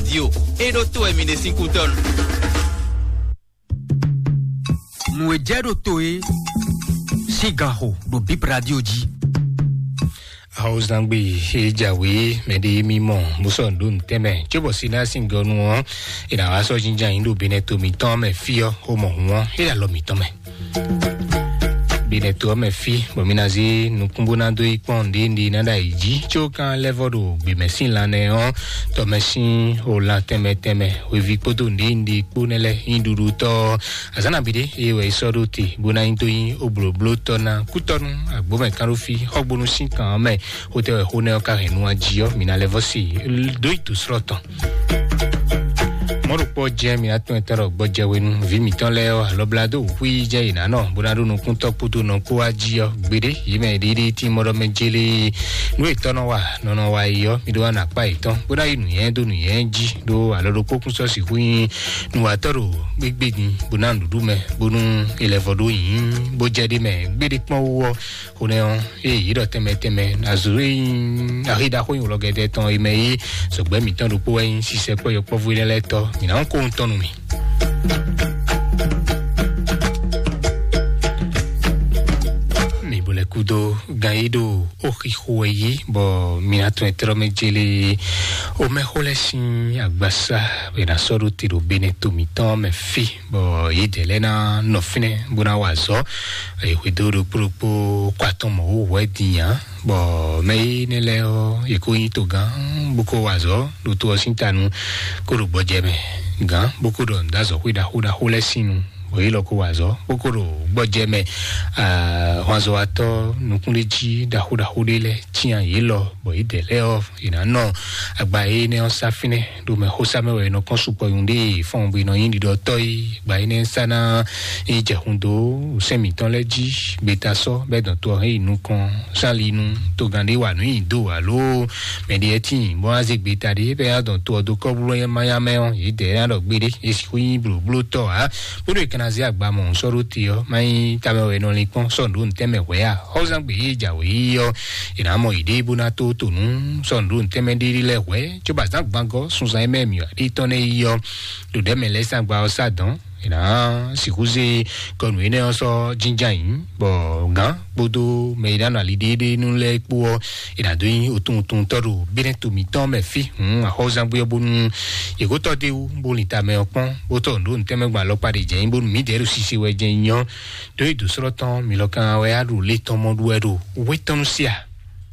radio et d'auto emine 5 tonnes. Mouedjero toe Sigaro do Bip Radio di Hausangbi ejawe mede mimo musondun teme chobo sina singonu ina aso jinja indu bineto mitome fio homo huo ila lo mitome bineto me fi bominazi nukumbuna do ipondi ndi nada iji choka levodo bimesin lane on to mesin o la teme we podo ndi punele induru to azana bide ewe isoruti buna intoyin obloblo to na kutonu agbome karofi ogbonu sinkan me hotel hone o karenu ajio mina levosi do itu sroton Moropo jemi atun etero gboje wenu vi mi ton le o aloblado wi je ina no bunadu nu kun to putu no ko ajio gbede yime didi ti moro mejele nu itono wa nono wa iyo mi do na pa iton buda inu yen do nu yen ji do alodo kokun so si hui nu atoro gbegbe ni bunandu du me bunu elevodo yin bo jede me gbede pon wo hone on yi do teme azuri arida ho yin logede ton ime yi so gbe mi ton do po yin si se po yo po vu ile to mina on compte nous mi bole kudo gaido okihoyi bo mina to etromejele o me holesin agbasa bena soru tiro beneto miton me fi bo idelena no fine buna wazo e widoro propo kwatomo wedian bo me nele o ikoyin to gan buko wazo do to sintanu koro bojeme gan buko do ndazo huda holesinu Oilo ko wazo bokoro gbojeme wazo ato nukunleji dahuda hudele tian yelo bo idele of ina no agbaye ne osafine do me hosamewe no konsupo yunde fon bi no yin do toy agbaye ne sana eje hundo semi ton leji betaso be don to inu kon salinu to gande wa no indo alo medieti bo azigbe tade be don to do koburo yen mayame on ide na do gbede esikuyin blu to ha bodo nazi agba mo soro ti o mai tamewe no lipon sondu nteme wea hozangbe ijawe iyo ina mo ide buna to tonu sondu nteme dirile we choba zangbango sunza ememi adi tone iyo do demele sangba osadon ina sikuze konu ene oso jinjain bo gan bodo meidana lidede nule po ina doin otun toru bineto miton me fi hozangbe bonu yegoto de u bolita me opon boto ndo nteme gba lo pare je bonu mi deru sisi we je yan do idu sroton mi lokan we adu le ton modu edo weton sia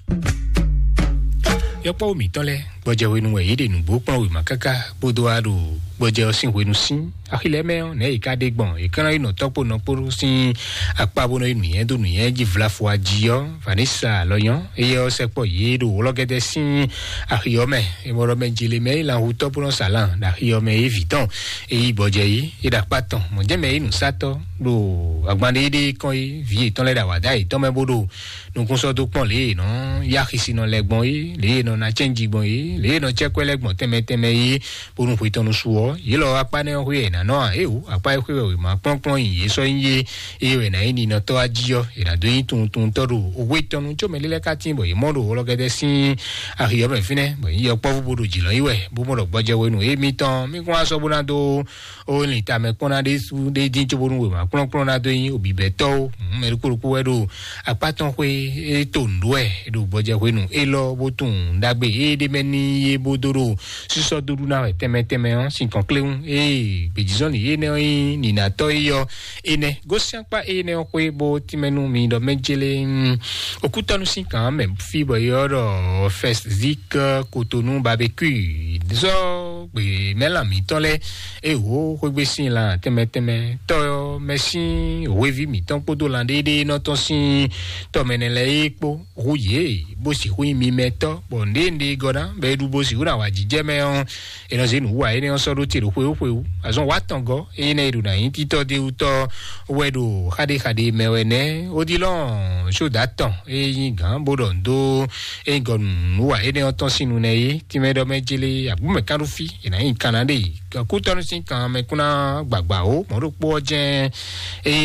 yopo mi tole gboje wenu we yede nu bo pon we makaka bodo adu gboje osin wenu sin akile me on e ikade gbon ikan ino topo no poru sin apabo no inu yen do nu yen ji vlafo ajio Vanessa loyan eyo sepo yedo ologede sin akiyome e moro menjile me la hu topo no salan da akiyome evitant e gboje yi ida patan mo je me inu sato do agbande de kon yi vie ton le da wada e ton me bodo nu kun so do pon le no yakisi no legbon yi le no na change gbon yi le no chekwe legbon teme yi porun fu itonu suo yi lo apane o hwe na no eu apa e hwe we ma pon yi so yin e na ni no to ajio ina do yin tun toru owe tonu chomelele katin bo yi modo ologede sin ahiyo me fine bo yi opo bodo jilo iwe bo mo gboje wenu e mi tan mi kun aso bona do o ni ta me kona de su de din choborun we ma pon na do yin obibe to me kuruku wedo apaton hwe e to ndo e do gboje wenu e lo botun dagbe e de meni e bodoro siso duru na teme on sin conclure e bejison ni na to yo ene gosian pa ene okwe bo timenu mi do mejele okutanu sin kan même fibre yo fest zik Cotonou barbecue zo be melami tole e wo ko gbe sin la teme to mesin wevi mi ton podo lande de no ton sin to menele epo rouye bo si hui mi meto bonde ndi goda be du bo si ura wa jijeme on e no zinu wa ene on so do tiro hwe azon watango ene du na yin tito de uto wedo khade mewene odilon so datan e yin gan bodondo e gon wa ene on ton sinu ne ti me do mejele abu me karufi ina yin kanade ko ton sin kan me kuna gbagba o mo ro po je e